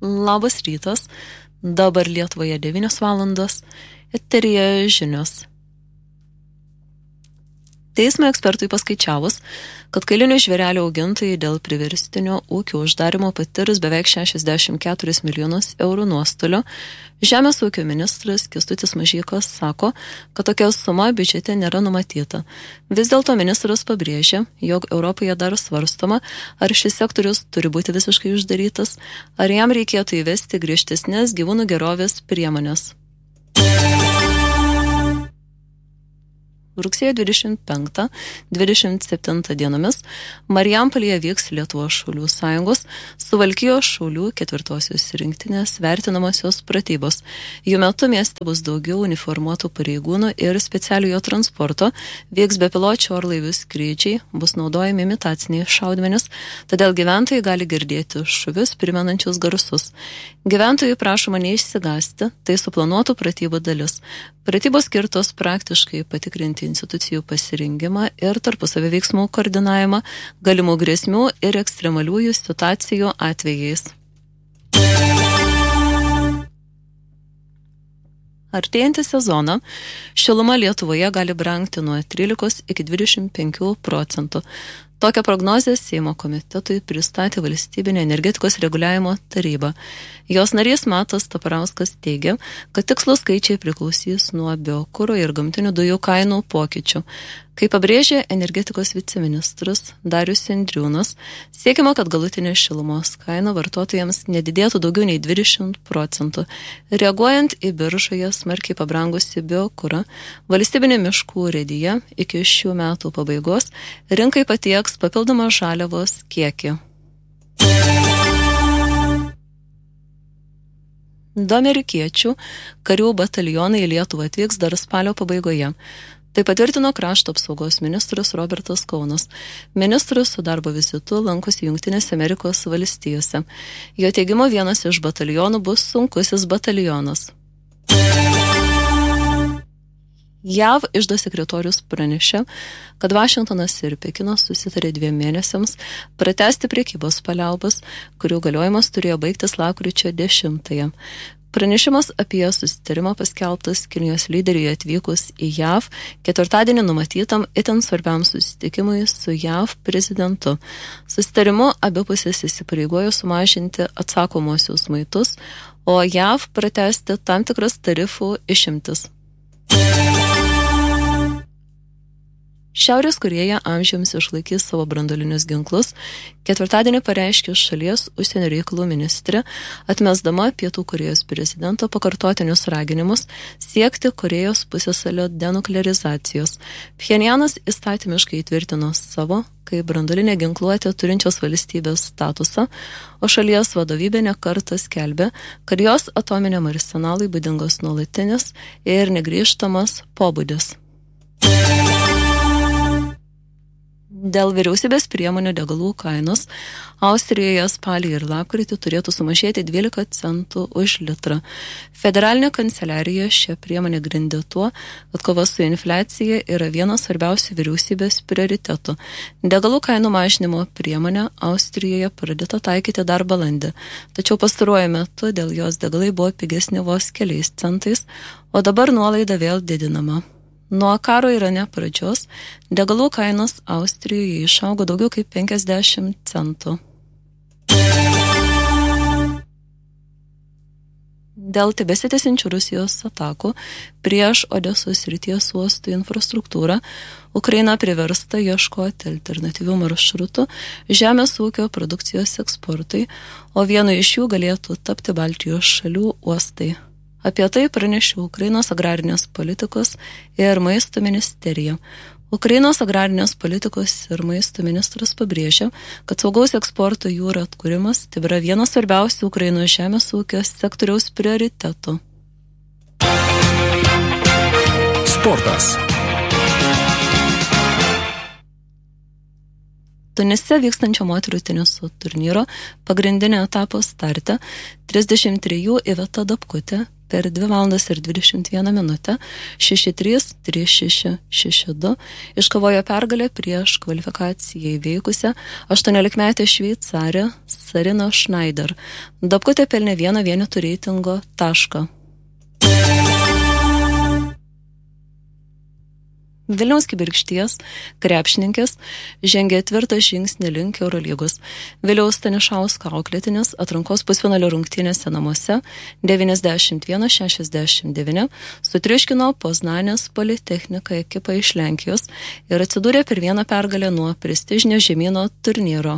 Labas rytas, dabar Lietuvoje 9 valandos, eteryje žinios. Teismo ekspertui paskaičiavus, kad kailinių žvėrelių augintojai dėl priverstinio ūkio uždarimo patirs beveik 64 milijonus eurų nuostolio, Žemės ūkio ministras Kęstutis Mažeika sako, kad tokia suma biudžete nėra numatyta. Vis dėlto ministras pabrėžė, jog Europoje dar svarstoma, ar šis sektorius turi būti visiškai uždarytas, ar jam reikėtų įvesti griežtesnės gyvūnų gerovės priemonės. Rugsėjo 25-27 dienomis Marijampolėje vyks Lietuvos šaulių sąjungos Suvalkijos šaulių 4-osios rinktinės vertinamosios pratybos. Jų metu mieste bus daugiau uniformuotų pareigūnų ir specialiojo transporto, vyks bepiločių orlaivių skrydžiai, bus naudojami imitaciniai šaudmenys, todėl gyventojai gali girdėti šūvius primenančius garsus. Gyventojų prašoma neišsigąsti, tai suplanuotų pratybų dalis. Pratybos skirtos praktiškai patikrinti institucijų pasirengimą ir tarpusavio veiksmų koordinavimą galimų grėsmių ir ekstremaliųjų situacijų atvejais. Artėjantį sezoną šiluma Lietuvoje gali brangti nuo 13 iki 25%. Tokią prognozę Seimo komitetui pristatė Valstybinė energetikos reguliavimo taryba. Jos narys Matas Taparauskas teigia, kad tikslūs skaičiai priklausys nuo biokuro ir gamtinių dujų kainų pokyčių. Kaip pabrėžė energetikos viceministras Darius Sendriūnas, siekiama, kad galutinė šilumos kaina vartotojams nedidėtų daugiau nei 20%. Reaguojant į biržoje smarkiai pabrangusi biokurą, Valstybinė miškų urėdija iki šių metų pabaigos rinkai patieks papildomą žaliavos kiekį. Du amerikiečių karių batalionai į Lietuvą atvyks dar spalio pabaigoje. Tai patvirtino krašto apsaugos ministras Robertas Kaunas. Ministras su darbo vizitu lankosi Jungtinėse Amerikos valstijose. Jo teigimu, vienas iš batalionų bus sunkusis batalionas. JAV iždo sekretorius pranešė, kad Vašingtonas ir Pekinas susitarė 2 mėnesiams pratęsti prekybos paliaubas, kurių galiojimas turėjo baigtis lapkričio 10. Pranešimas apie susitarimą paskelbtas Kinijos lyderiui atvykus į JAV ketvirtadienį numatytam itin svarbiam susitikimui su JAV prezidentu. Susitarimu abi pusės įsipareigojo sumažinti atsakomosius muitus, o JAV pratęsti tam tikras tarifų išimtis. Šiaurės Korėja amžiams išlaikys savo branduolinius ginklus, ketvirtadienį pareiškė šalies užsienio reikalų ministrė, atmesdama Pietų Korėjos prezidento pakartotinius raginimus siekti Korėjos pusiasalio denuklearizacijos. Pchenjanas įstatymiškai įtvirtino savo, kaip branduolinę ginkluotę turinčios valstybės statusą, o šalies vadovybė ne kartą skelbė, kad jos atominiam arsenalui būdingas nuolatinis ir negrįžtamas pobūdis. Dėl vyriausybės priemonių degalų kainos Austrijoje spalį ir lapkritį turėtų sumažėti 12 centų už litrą. Federalinė kanceliarija šią priemonę grindė tuo, kad kova su infliacija yra vienas svarbiausių vyriausybės prioritetų. Degalų kainų mažinimo priemonę Austrijoje pradėta taikyti dar balandį, tačiau pastaruoju metu dėl jos degalai buvo pigesni vos keliais centais, o dabar nuolaida vėl didinama. Nuo karo Irane pradžios degalų kainos Austrijoje išaugo daugiau kaip 50 centų. Dėl tebesitęsiančių Rusijos atakų prieš Odesos srities uostų infrastruktūrą Ukraina priversta ieškoti alternatyvių maršrutų žemės ūkio produkcijos eksportui, o vienu iš jų galėtų tapti Baltijos šalių uostai. Apie tai pranešė Ukrainos agrarinės politikos ir maisto ministerija. Ukrainos agrarinės politikos ir maisto ministras pabrėžė, kad saugaus eksporto jūra atkūrimas tebėra vienas svarbiausių Ukrainos žemės ūkio sektoriaus prioritetų. Sportas. Tunise vykstančio moterų teniso turnyro pagrindinio etapo starte 33 Iveta Dapkutė per 2 valandas ir 21 minutę 6-3, 3-6, 6-2 iškovojo pergalę prieš kvalifikaciją įveikusią 18-metę šveicarę Sarina Schneider. Dapkutė pelnė 1 vienetų reitingo tašką. Vilniaus Kibirkšties krepšininkės žengė 4 žingsnį link Eurolygos. Viliaus Stanišausko auklėtinis atrankos pusfinalio rungtynėse namuose 91-69 sutriuškino Poznanės Politechnika ekipą iš Lenkijos ir atsidūrė per vieną pergalę nuo prestižinio žemyno turnyro.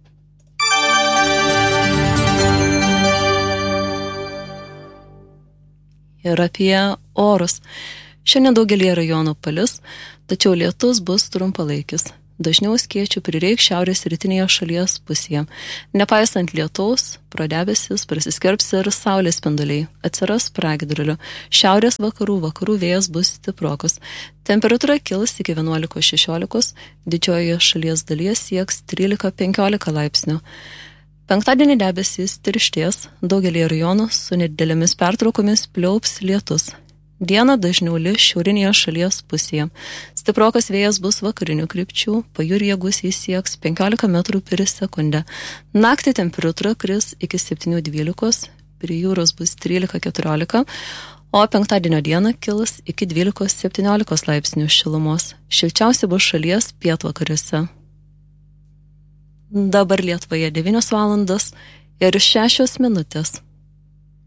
Ir apie orus. Šiandien daugelį rajonų palis, tačiau lietus bus trumpalaikis. Dažniau skėčių prireiks šiaurės rytinėje šalies pusėje. Nepaisant lietaus, pro debesis prasiskverbs ir saulės spinduliai. Atsiras pragiedrulių. Šiaurės vakarų vėjas bus stiprokas. Temperatūra kils iki 11-16, didžiojoje šalies dalyje sieks 13-15 laipsnių. Penktadienį debesys tirštės, daugelį rajonų su nedidelėmis pertraukomis pliaups lietus. Dieną dažniau lis šiaurinėje šalies pusėje. Stiprokas vėjas bus vakarinių krypčių, pajūryje gūsiai sieks 15 metrų per sekundę. Naktį temperatūra kris iki 7-12, prie jūros bus 13-14, o penktadienio dieną kils iki 12-17 laipsnių šilumos. Šilčiausia bus šalies pietvakariuose. Dabar Lietuvoje 9 valandos ir 6 minutės.